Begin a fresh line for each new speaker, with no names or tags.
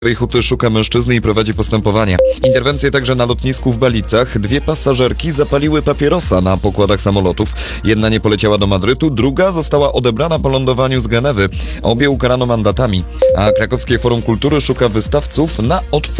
Huty szuka mężczyzny i prowadzi postępowanie. Interwencje także na lotnisku w Balicach. 2 pasażerki zapaliły papierosa na pokładach samolotów. Jedna nie poleciała do Madrytu, druga została odebrana po lądowaniu z Genewy. Obie ukarano mandatami. A Krakowskie Forum Kultury szuka wystawców na odpływ.